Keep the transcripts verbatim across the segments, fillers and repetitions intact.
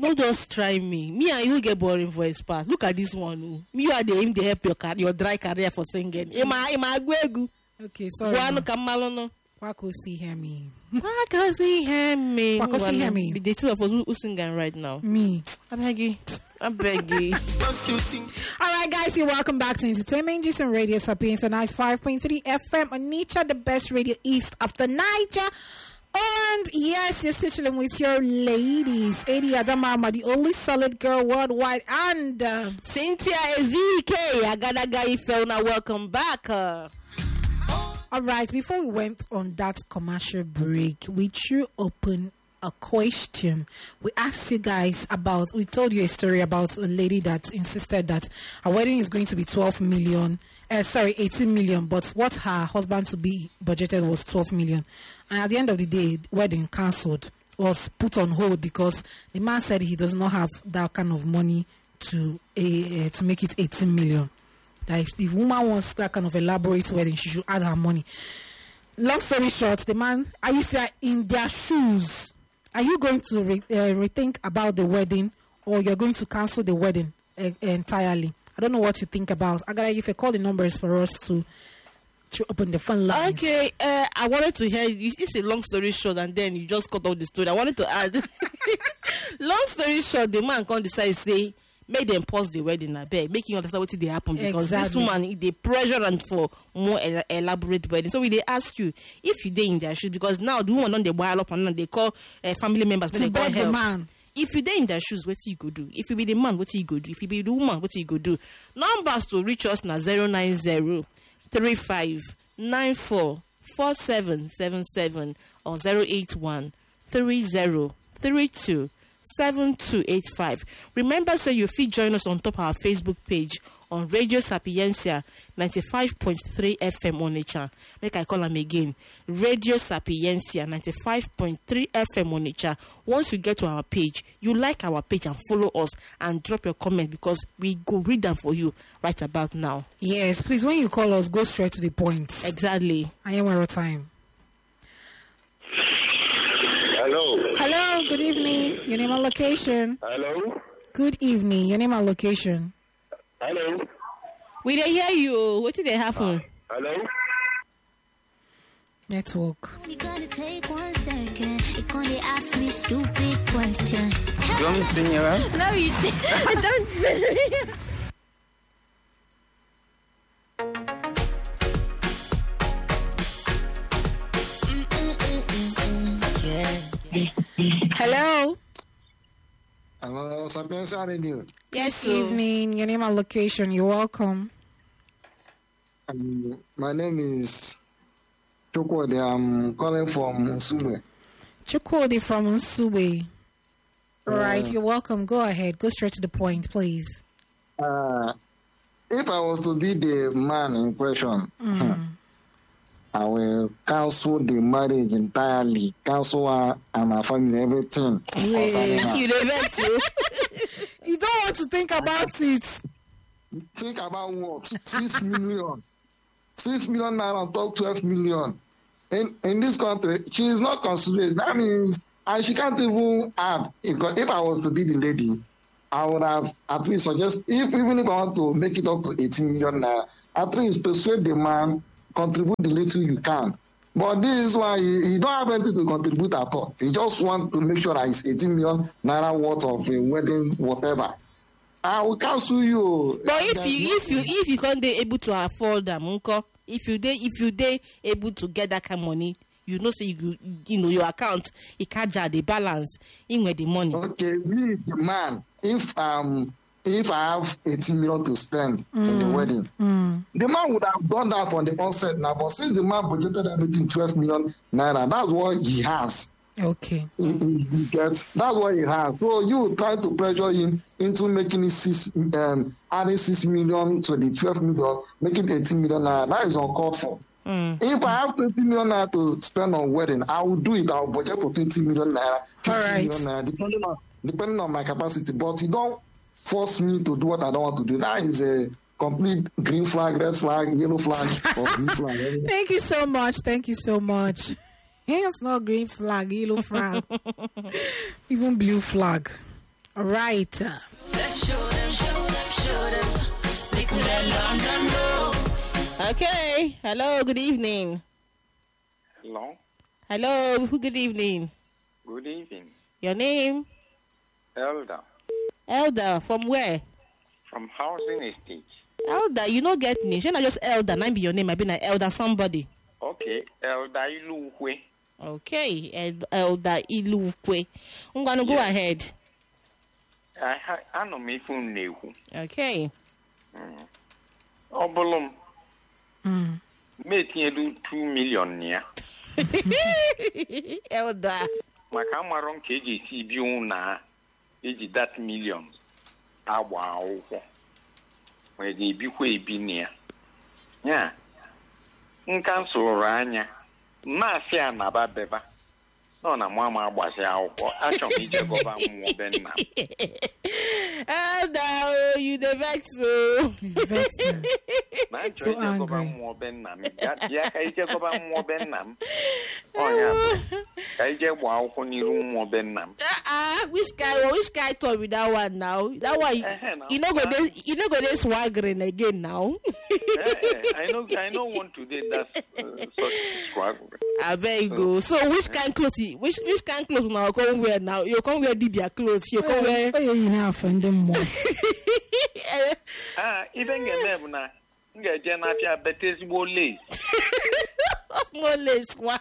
Don't just try me. Me and you get boring for his past. Look at this one. Oh. Me, you are the aim to help your car, your dry career for singing. Ima, ima, gwegu. Okay, sorry. Wano kamalono. Wako see hear me. Wako see hear me. Wako see hear me. The two of us who, who singing right now. Me. I beg you. I beg you. All right, guys, you're welcome back to Entertainment Gist on Radio Sapiens on nice five point three F M on Onitsha, the best radio east of the Niger. And yes, you're still chilling with your ladies. Adi Adamama, the only solid girl worldwide, and uh, Cynthia Ezike. Agadaga Ifeona, welcome back. Uh. All right, before we went on that commercial break, we threw open a question. We asked you guys about, we told you a story about a lady that insisted that her wedding is going to be twelve million, uh, sorry, eighteen million, but what her husband to be budgeted was twelve million. And at the end of the day, the wedding cancelled, was put on hold because the man said he does not have that kind of money to uh, to make it eighteen million. That if the woman wants that kind of elaborate wedding, she should add her money. Long story short, the man, if you are in their shoes, are you going to re- uh, rethink about the wedding, or you're going to cancel the wedding uh, entirely? I don't know what you think about. I gotta give a call the numbers for us to to open the phone lines. Okay, uh, I wanted to hear you. It's a long story short, and then you just cut out the story. I wanted to add. Long story short, the man can't decide say make them pause the wedding. I beg, make you understand what did happen because exactly. This woman they pressure and for more el- elaborate wedding. So we they ask you if you dey in their shoes because now the woman don't they boil up and then they call uh, family members when to they call beg the help. man. If you dey in their shoes, what you go do? If you be the man, what you go do? If you be the woman, what you go do? Numbers to reach us na zero nine zero three five nine four four seven seven seven or zero eight one three zero three two seven two eight five. Remember, say you fit join us on top our Facebook page on Radio Sapiencia ninety-five point three F M Onitsha. Make I call them again. Radio Sapiencia ninety-five point three F M Onitsha. Once you get to our page, you like our page and follow us and drop your comment because we go read them for you right about now. Yes, please, when you call us, go straight to the point. Exactly. I am our time. Hello. Hello, good evening. Your name and location. Hello. Good evening. Your name and location. Hello. We dey hear you. What did they happen? Uh, hello. Network. You're gonna take one second. You're gonna ask me stupid question. You want me to spin you around? No, you didn't. Don't spin me. Hello. Hello, Sapienza Radio. Yes, Good evening. Your name and location. You're welcome. Um, my name is Chukwudi. I'm calling from Nsugbe. Chukwudi from Nsugbe. All right, you're welcome. Go ahead. Go straight to the point, please. Uh, if I was to be the man in question, Mm. I will cancel the marriage entirely, cancel her and her family, everything. concerning her. You dey vex you. You don't want to think about it. Think about what? Six million. Six million naira on top twelve million. In in this country, she is not considered. That means, and she can't even add. If, if I was to be the lady, I would have at least suggest, if even if I want to make it up to eighteen million naira, at least persuade the man, contribute the little you can. But this is why you, you don't have anything to contribute at all. You just want to make sure that it's eighteen million naira worth of a wedding, whatever. I will cancel you. But if There's you if you if you can't dey able to afford them, uncle, if you dey if you dey able to get that kind of money, you know say you you know your account, it can't jar the balance in where the money. Okay, me the man. If um if I have eighteen million to spend mm. in the wedding, Mm. the man would have done that from the onset now. But since the man budgeted everything twelve million naira, that's what he has. Okay. He, he, he gets that's what he has. So you try to pressure him into making it six um adding six million to the twelve million, making eighteen million naira. That is uncalled for. Mm. If I have twenty million naira to spend on wedding, I will do it. I will budget for twenty million naira, fifty All right. million naira, depending on depending on my capacity. But you don't force me to do what I don't want to do. That is a complete green flag, red flag, yellow flag, or blue flag. Thank you so much. Thank you so much. It's not green flag, yellow flag, even blue flag. All right. Let's show them, show them, show them. Make me let London know. Okay. Hello. Good evening. Hello. Hello. Who? Good evening. Good evening. Your name? Elder Elder. From where? from Housing Estate. Elder. You don't get me. Shouldn't I just Elder? Nine be your name. I be like Elder somebody. Okay, Elder Iluwe. Okay. El- Elder Ilukwe. I'm gonna go Yes. ahead. I ha I know me from Nehu. Okay. Obolum. Mm. Meeting do two million near. Elder. Maka maron K J C bi una. Eji that million. Awa awo. Where they be kwe bi near. Yeah. Nka soro anya. Ma se anaba beba. No na mama agbasi akwụkwọ. Achọ m ije gọba mmụọ be nna m. Elder, oh, you the vex so. He's vexing. Na achọ So ije gọba angry. mmụọ be nna m. Ya ya ka ije gọba mmụọ be nna m. Ọnya bụ. Ka ije gba akwụkwọ n'iru mmụọ be nna m. Uh-uh. Which guy? Which guy told me that one now? That one, Eh, now. you know, go this, you know, go this swaggering again now. Eh, eh, I know I know want to do that uh, such struggle. I bet you go. So, which kind clothes? you- Which which kind clothes now come wear now? You come wear Dibia clothes. You come wear. Oh, yeah, you know, offend them more. Ah, even get them na. Nga je na afia betezigbo lace. Small lace. Wa.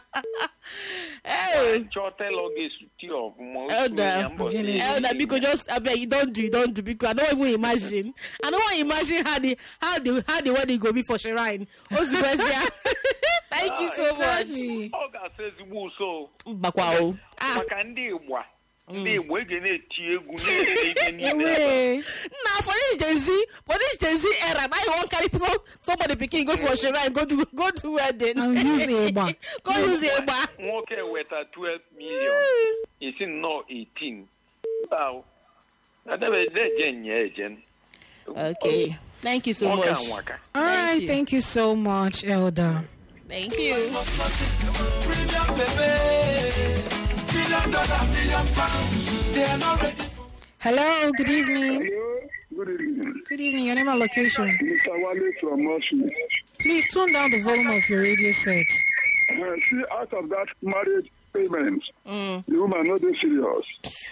Hey, Chotel oge suti of mo. Elder. Again, Elder, because just I bet you don't do, you don't do because I don't even imagine. I don't want to imagine how the how the how the wedding go be for Shrine. Thank you so much. Exactly. Ọ ga-asa ezigbo so. Bakwao. Ah, Maka ndị Igbo a, ndị Igbo ege na-eti egwu na-ete ihe niile ebe a. Away. now for this Gen Z, for this Gen Z era, now you want carry some, somebody picking go for Shrine, go to go to wedding. And use Eba. Go use Eba. Nwoke weta twelve million, isi nnọọ eighteen. Wow. Adebe deje nye ejen. Okay. Thank you so Nwoke much. anwaka. All right. you. Thank you so much, Elder. Thank you. Premium baby. Million dollar, million pounds. They are not ready. Hello. Good evening. Hello, good evening. Good evening. Your name and location. Mister Wale from Moshi. Please tune down the volume of your radio set. Uh, see, out of that marriage payment, Mm. the woman not dey serious.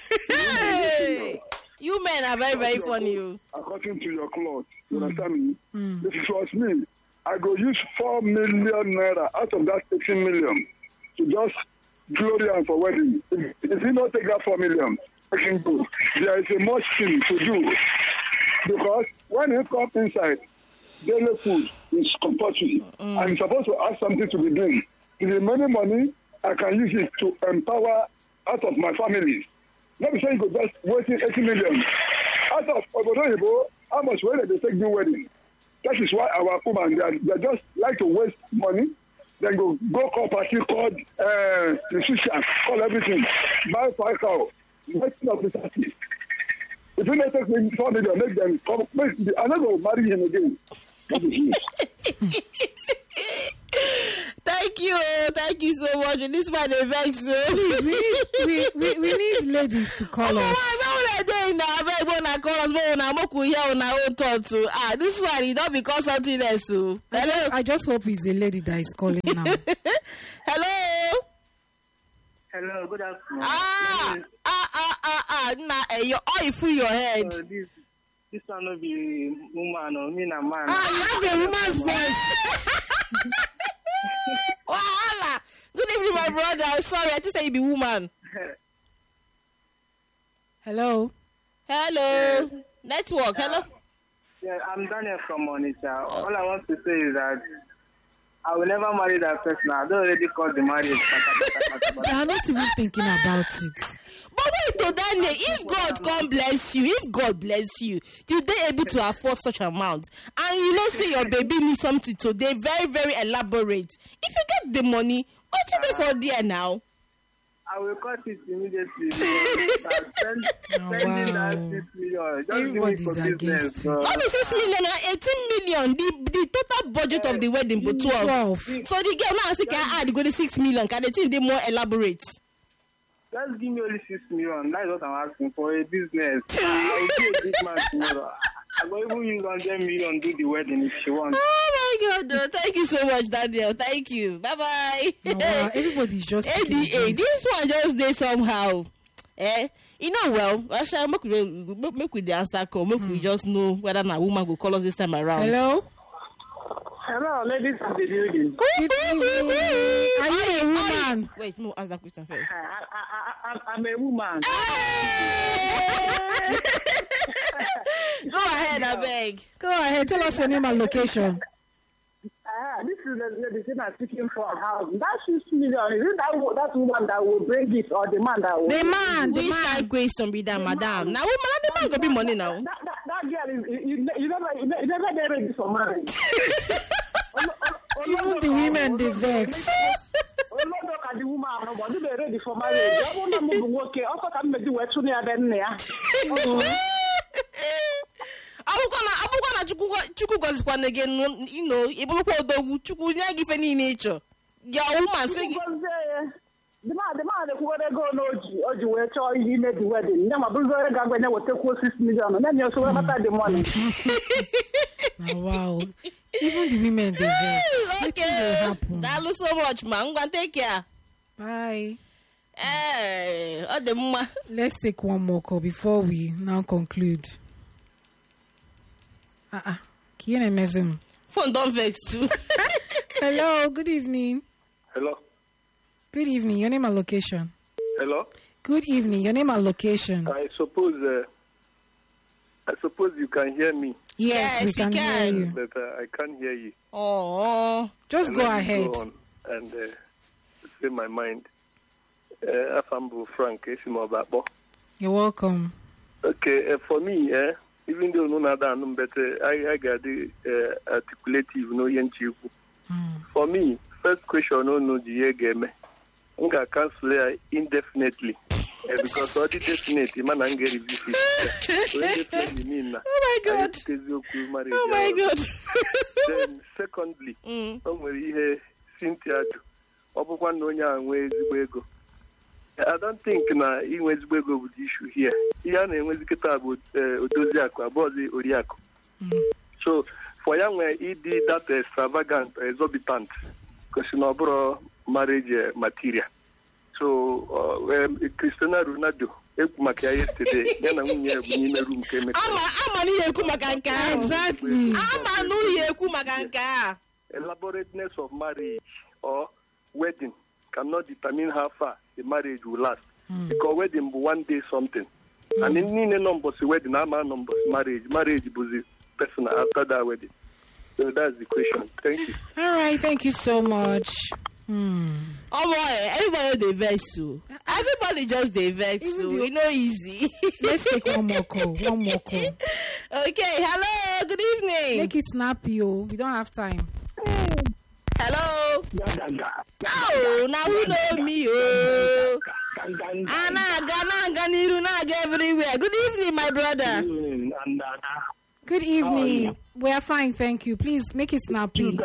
Hey, you men are very very funny. You. According to your cloth, you understand me? If it was me, I go use four million naira out of that eighteen million to just glory am for wedding. If, if you not take that four million, I can go. There is a much thing to do because when you come inside, daily food is compulsory. I'm supposed to ask something to be done. The remaining money, I can use it to empower out of my family. Let me say you go just wasting eighty million. Out of Obodoyibo, how much when they take new wedding? That is why our women, they, are- they just like to waste money. Then go go call party, call uh, musician, call everything. Buy five cow. Wasting of the party. If you not take me four million, make them come. Make the, I'm not going to marry him again. That is it. Thank you, thank you so much. This man is vex. Please, we need, we, we, we need ladies to call Oh, us. why don't they now? I beg when I call us, but when I'm okay here on our own thought too. Ah, this one is not because something else. So, I hello, just, I just hope it's a lady that is calling now. hello. Hello, good afternoon. Ah, This is- ah, ah, ah, ah. Nah, eh, your oil full your head. uh, this this one will be woman or me na man. Ah, you have a woman's voice. Wahala. Good evening, my brother. I'm sorry, I just say you be woman. Hello. Hello. Network. Hello. Yeah, I'm Daniel from Onitsha. All I want to say is that I will never marry that person. I don't already call the marriage. They are not even thinking about it. But wait, to Daniel, if God come bless you, if God bless you, you they able to afford such amount, and you know say your baby needs something today, very very elaborate. If you get the money, what you do for there now? I will cut it immediately. Because I spend, Oh, spending wow. that six million. Just Everybody's give me for against business. it. So, Not be six million and eighteen million. The the total budget of the wedding but twelve. Twelve. So the girl now say can add go to six million. Can the thing they more elaborate? Just give me only six million. That's what I'm asking for a business. I'll be a big man tomorrow. I go even use one hundred million do the wedding if she wants. Oh my God! No, thank you so much, Daniel. Thank you. Bye bye. No, wow, everybody's just A D A. This one just did somehow. Eh? You know well. Actually, make we make we the answer call. Make we just know whether a woman will call us this time around. Hello. Hello, ladies of the building. Good evening. Are you a woman? Wait, no, ask that question first. I, I, I, I'm a woman. Go ahead, I beg. Go ahead. Tell us your name and location. Ah, this is the lady I'm speaking for a house. That six million, is it that, wo- that woman that will bring it or the man that will? The man. The Which man. kind question be that, madam? Now, woman, the man go be money now. That, that, that girl is, you, you, you never, you never, you never get ready for marriage. Even the women, they vex. Look at the woman, nobody be ready for marriage. I want to move okay. I thought I'm going to do it soon. Abụkwa na abụkwa na Chukwu Chukwu gozikwa na again, you know, ibulukwa odogwu Chukwu nye gị ife niile ịchọ. Ya woman say gị. The man, the man, the whoever go no Oji, we try he made the wedding. Now my brother got when they will take six million. And then you also about the money. Oh, wow. Even the women, they vex. Okay. That looks so much, man. I'm gonna take care. Bye. Eh, oh the mama. Let's take one more call before we now conclude. Uh-uh. Kiene Mezim. Phone don't vex too. Hello, good evening. Hello. Good evening. Your name and location. Hello. Good evening. Your name and location. I suppose. Uh, I suppose you can hear me, Yes, Yes, we we can, can. hear you. but uh, I can't hear you. Oh. Just And go let me ahead. Go on and uh, say my mind. Uh, Afambu Frank Esimobabo. You're welcome. Okay, uh, for me, uh, even though no other no better, I I got the uh, articulative no yenchiku. For me, first question no no the game. I'm gonna cancel it indefinitely. Uh, because all the definite man and get review. Oh my God. Oh my God. Then secondly, o nwere ihe Cynthia jụ. Ọ bụkwa na onye a nwee ezigbo ego. I don't think na inwe ezigbo ego bụ the issue here. Ihe a na-enwezi kịta bụ odozi akụ abụọzi oriakụ. So for ya nwee ịdị that extravagant, exorbitant, because na ọ bụrụ marriage material. So uh, um, Cristiano Ronaldo ekwu maka ya yesterday ya na nwunye ya bụ n'ime room ka emechara. Ama ama n'ihe ekwu maka nke ahụ. Exactly. Ama n'ihe ekwu maka nke a. Elaborateness of marriage or wedding cannot determine how far the marriage will last. Mm. Because wedding will one day something. Mm. And in any numbers wedding, I'm a numbers marriage. Marriage was personal after that wedding. So that's the question. Thank you. All right. Thank you so much. Hmm. Oh boy, everybody dey vex so. Everybody just dey vex so. Even the- You know easy. Let's take one more call. One more call. Okay, hello, good evening. Make it snappy, oh. We don't have time. Hello. Oh, now who know me? Oh, Anaga, Naga, Niru, Naga, everywhere. Good evening, my brother. Good evening. We are fine, thank you. Please make it snappy.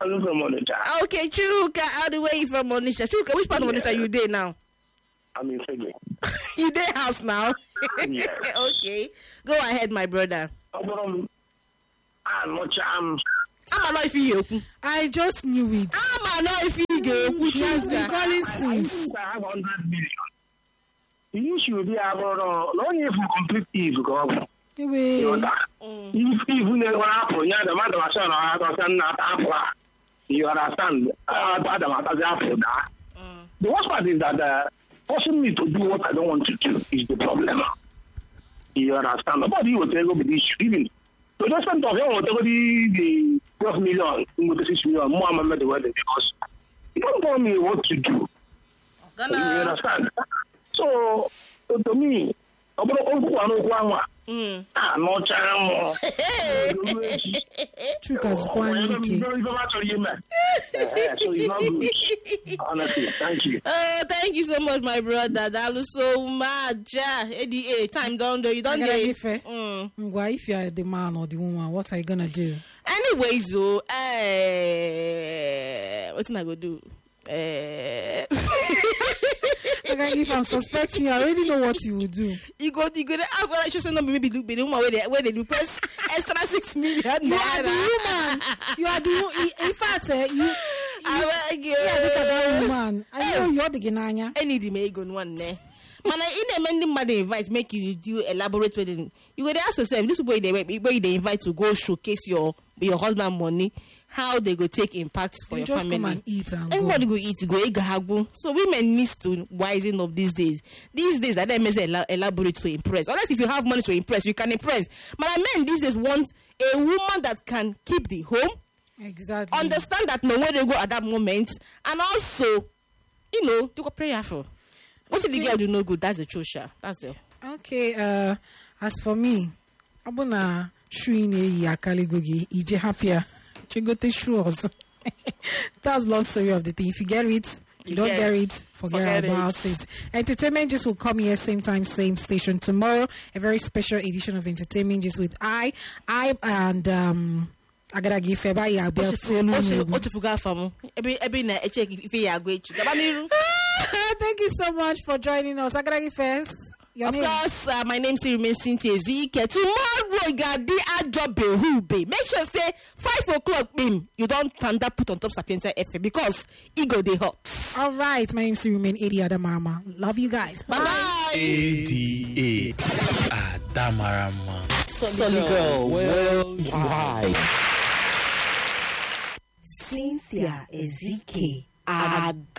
Okay, Chuka, all the way from Onitsha. Chuka, which part of Onitsha you there now? I'm in Sege. You there house now? Yes. Okay, go ahead, my brother. I'm not I'm not if you. I just knew it. I'm not if you go. She has been calling since. I have one hundred million. The issue be about uh, not even complete eve go. Anyway, If even they were apple, yeah, the matter was on our son not apple. You understand? Uh, the matter is apple. The worst part is that uh, forcing me to do what I don't want to do is the problem. You understand? Nobody will take over the issue. Even the investment of him will take over the, the twelve million, the six million, more than the wedding because you don't tell me what to do. You Gonna. understand? So, to me, I'm going to Mm. ah, no channel. Chuka's Kwanike. So it's not good. Honestly, thank you. Oh, thank you so much, my brother. That was so much. Yeah, A D A, time down there. You don't Agara get Ife. Mm. Ngwa, if you are the man or the woman, what are you gonna do? Anyways, so, uh, what's I gonna do? Uh, Okay, if I'm suspecting you, I already know what you will do. You go, you go. I'm gonna show some number. Maybe be the woman where they where they request extra six million. You are the woman. You are the wo- in fact, eh, you. I beg you. Yeah, look at that woman. I know you're the Genanya. Any the may go one ne. Man, in a mending mother invite, make you do elaborate wedding. You go ask yourself, this boy they boy they invite to go showcase your your husband money, how they go take impact for You your just family. come and eat and Everybody go. go eat, go eat gahagu. So women needs to wisen up these days. These days, I don't mean say ela- elaborate to impress. Unless if you have money to impress, you can impress. But I men these days want a woman that can keep the home, Exactly. understand that no where they go at that moment, and also, you know, you go prayerful. What if the girl do no good? That's the truth, sha. That's the. Okay, uh, as for me, abuna shuine ya kaligogi ije happier. Chigote shoes. That's long story of the thing. If you get it, you, You don't get- get it, forget, forget about it. it. Entertainment just will come here same time, same station tomorrow. A very special edition of Entertainment just with I, I and um I gotta give Feba ya belt. Otufuga famu. Every every na check if you are going to. Thank you so much for joining us. I gotta give first. Your Of name? course, uh, my name still remains Cynthia Ezike. Tomorrow, you got the job be. Make sure say five o'clock, bim, you don't stand up, put on top Sapienza F M because ego they hot. All right, my name is remain Eddie Adamarama. Love you guys. Bye. Bye. A D A Adamarama. Solid girl. Worldwide. Cynthia Ezike.